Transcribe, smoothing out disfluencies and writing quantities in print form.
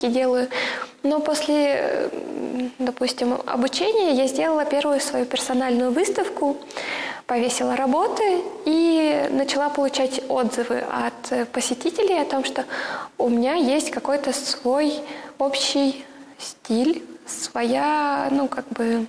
делаю. Но после, допустим, обучения я сделала первую свою персональную выставку, повесила работы и начала получать отзывы от посетителей о том, что у меня есть какой-то свой общий стиль, своя,